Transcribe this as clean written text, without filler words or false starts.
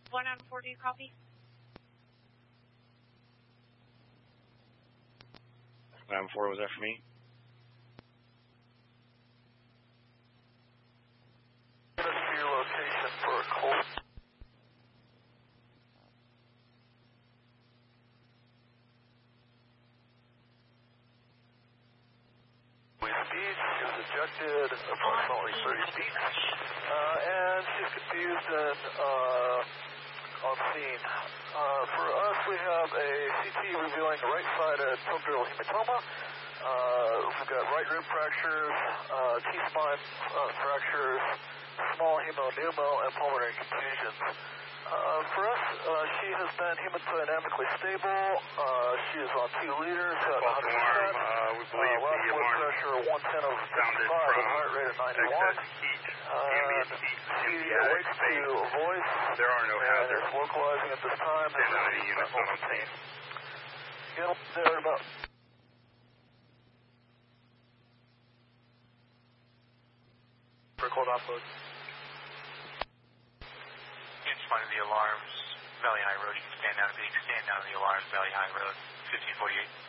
1 on 4, do you copy? 1 on 4, was that for me? Give us your location for a cold. Speed, she was ejected approximately 30 feet, and she's confused and on scene. For us, we have a CT revealing the right side of subdural hematoma. We've got right rib fractures, T-spine fractures, small hemopneumo, and pulmonary contusions. For us, she has been hemodynamically stable. She is on 2 liters at 100%. We believe last blood pressure 110 over 55 and heart rate of 91. She awakes to a voice. There are no hazards. It's localizing at this time. And 90 units on scene. There about. For cold offload. One of the alarms, Valley High Road, you can stand down to the alarms, Valley High Road, 1548.